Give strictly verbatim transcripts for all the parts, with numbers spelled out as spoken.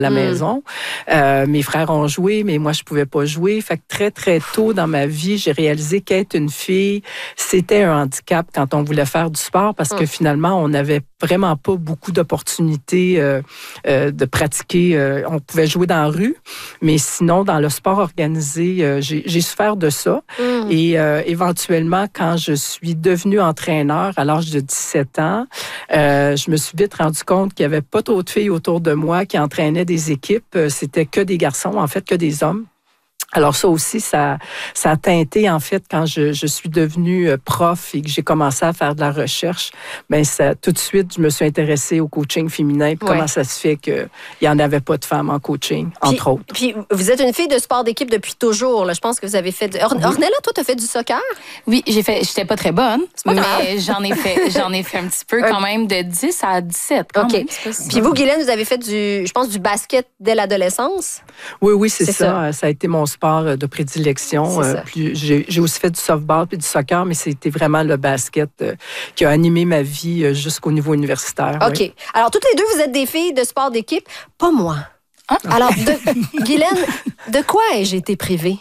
la mmh. maison. Euh, mes frères ont joué, mais moi, je pouvais pas jouer. Fait que très, très tôt dans ma vie, j'ai réalisé qu'être une fille, c'était un handicap quand on voulait faire du sport parce que mmh. finalement, on n'avait vraiment pas beaucoup d'opportunités euh, euh, de pratiquer. Euh, on pouvait jouer dans la rue, mais sinon, dans le sport organisé, euh, j'ai, j'ai souffert de ça. Mmh. Et euh, éventuellement, quand je suis devenue entraîneur à l'âge de dix-sept ans, euh, je me suis vite rendu compte qu'il n'y avait pas trop de filles autour de moi qui entraînaient des équipes. C'était que des garçons, en fait, que des hommes. Alors ça aussi, ça, ça a teinté, en fait, quand je, je suis devenue prof et que j'ai commencé à faire de la recherche, bien, ça, tout de suite, je me suis intéressée au coaching féminin. Puis ouais. Comment ça se fait qu'il n'y en avait pas de femmes en coaching, puis, entre autres. Puis vous êtes une fille de sport d'équipe depuis toujours. Là. Je pense que vous avez fait... Du... Or- oui. Ornella, toi, tu as fait du soccer? Oui, j'ai fait. J'étais pas très bonne, pas mais grave. j'en ai fait j'en ai fait un petit peu quand même de dix à dix-sept. Quand OK. Même. Puis vous, Guylaine, vous avez fait du, je pense, du basket dès l'adolescence? Oui, oui, c'est, c'est ça. ça. Ça a été mon sport de prédilection. Euh, plus, j'ai, j'ai aussi fait du softball puis du soccer, mais c'était vraiment le basket euh, qui a animé ma vie euh, jusqu'au niveau universitaire. OK. Oui. Alors, toutes les deux, vous êtes des filles de sport d'équipe. Pas moi. Hein? Alors, de, Guylaine, de quoi ai-je été privée?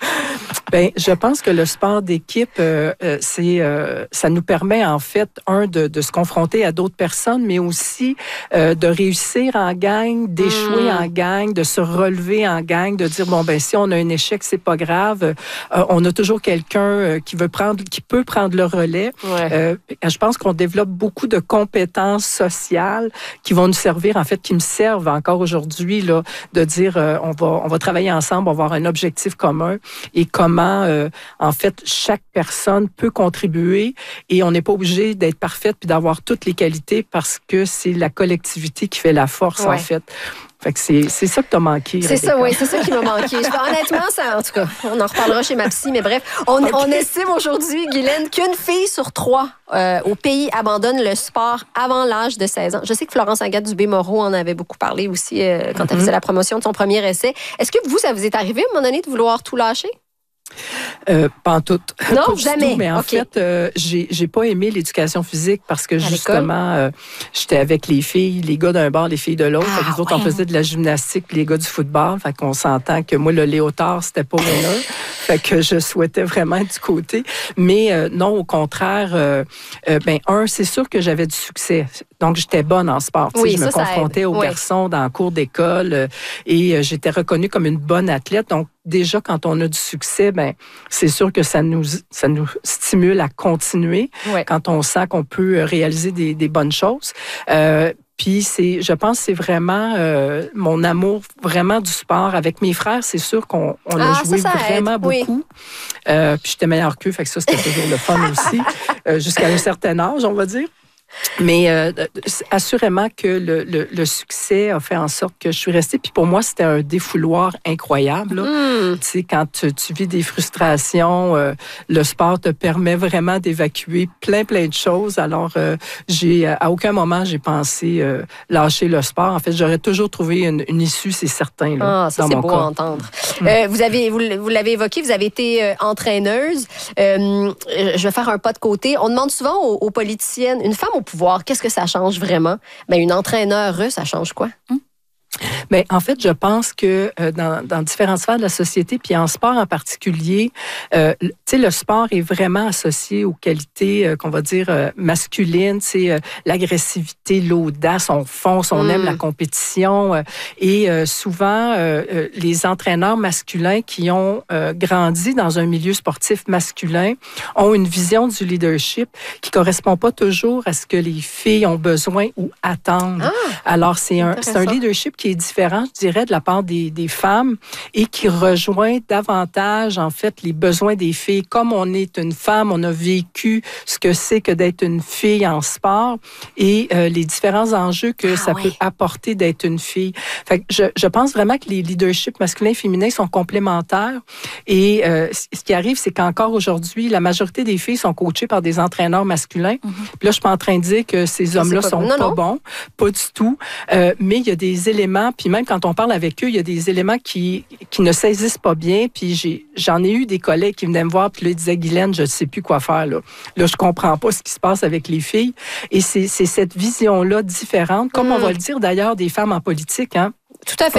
Bien, je pense que le sport d'équipe, euh, c'est, euh, ça nous permet en fait, un, de, de se confronter à d'autres personnes, mais aussi euh, de réussir en gang, d'échouer mmh. en gang, de se relever en gang, de dire, bon, ben si on a un échec, c'est pas grave. Euh, on a toujours quelqu'un euh, qui veut prendre, qui peut prendre le relais. Ouais. Euh, je pense qu'on développe beaucoup de compétences sociales qui vont nous servir, en fait, qui me servent encore aujourd'hui, là, de dire, euh, on va, on va travailler ensemble, on va avoir un objectif commun et comment Euh, en fait, chaque personne peut contribuer et on n'est pas obligé d'être parfaite puis d'avoir toutes les qualités parce que c'est la collectivité qui fait la force, ouais. en fait. Fait que c'est, c'est ça que t'as manqué. C'est ça, oui, c'est ça qui m'a manqué. Honnêtement, ça, en tout cas, on en reparlera chez ma psy, mais bref, on, okay. on estime aujourd'hui, Guylaine, qu'une fille sur trois euh, au pays abandonne le sport avant l'âge de seize ans. Je sais que Florence Agathe-Dubé-Moreau en avait beaucoup parlé aussi euh, quand mm-hmm. elle faisait la promotion de son premier essai. Est-ce que vous, ça vous est arrivé à un moment donné de vouloir tout lâcher? Euh, pas en tout. Non, pas jamais. Tout, mais en okay. fait, euh, j'ai, j'ai pas aimé l'éducation physique parce que à justement, euh, j'étais avec les filles, les gars d'un bord, les filles de l'autre. Ah, fait que nous autres, ouais. on faisait de la gymnastique, puis les gars du football. Fait qu'on s'entend que moi, le léotard, c'était pas winner. Fait que je souhaitais vraiment être du côté. Mais euh, non, au contraire, euh, euh, ben un, c'est sûr que j'avais du succès. Donc, j'étais bonne en sport. Oui, je ça, me ça confrontais aide. aux oui. garçons dans le cours d'école euh, et euh, j'étais reconnue comme une bonne athlète. Donc, déjà, quand on a du succès, ben c'est sûr que ça nous, ça nous stimule à continuer ouais. quand on sent qu'on peut réaliser des, des bonnes choses. Euh, Puis, c'est, je pense que c'est vraiment euh, mon amour vraiment du sport. Avec mes frères, c'est sûr qu'on on a ah, joué ça, ça vraiment aide. beaucoup. Oui. Euh, puis, j'étais meilleure qu'eux, fait que ça, c'était toujours le fun aussi, euh, jusqu'à un certain âge, on va dire. Mais euh, assurément que le, le, le succès a fait en sorte que je suis restée. Puis pour moi, c'était un défouloir incroyable. Là. Mm. Tu sais, quand tu, tu vis des frustrations, euh, le sport te permet vraiment d'évacuer plein, plein de choses. Alors, euh, j'ai à aucun moment, j'ai pensé euh, lâcher le sport. En fait, j'aurais toujours trouvé une, une issue, c'est certain, là, ah, ça, dans c'est mon beau cas. à entendre. Mm. Euh, vous, avez, vous, vous l'avez évoqué, vous avez été euh, entraîneuse. Euh, je vais faire un pas de côté. On demande souvent aux, aux politiciennes, une femme au pouvoir, qu'est-ce que ça change vraiment? Bien, une entraîneur, ça change quoi? Hum? Bien, en fait, je pense que euh, dans, dans différentes sphères de la société, puis en sport en particulier, euh, tu sais, le sport est vraiment associé aux qualités euh, qu'on va dire euh, masculines, tu sais, euh, l'agressivité, l'audace, on fonce, on mm. aime la compétition. Euh, et euh, souvent, euh, euh, les entraîneurs masculins qui ont euh, grandi dans un milieu sportif masculin ont une vision du leadership qui correspond pas toujours à ce que les filles ont besoin ou attendent. Ah, Alors, c'est un, c'est un leadership qui est différent, je dirais, de la part des, des femmes et qui rejoint davantage, en fait, les besoins des filles. Comme on est une femme, on a vécu ce que c'est que d'être une fille en sport et euh, les différents enjeux que ah, ça oui. peut apporter d'être une fille. Fait que je, je pense vraiment que les leaderships masculins et féminins sont complémentaires et euh, ce qui arrive, c'est qu'encore aujourd'hui, la majorité des filles sont coachées par des entraîneurs masculins. Mm-hmm. Puis là, je suis pas en train de dire que ces hommes-là sont non, pas non. bons, pas du tout, euh, mais il y a des éléments, puis même quand on parle avec eux, il y a des éléments qui, qui ne saisissent pas bien. Puis j'ai, j'en ai eu des collègues qui venaient me voir, puis là, ils disaient, Guylaine, je ne sais plus quoi faire. Là, là je ne comprends pas ce qui se passe avec les filles. Et c'est, c'est cette vision-là différente, comme mmh. on va le dire d'ailleurs des femmes en politique, hein. Tout à fait.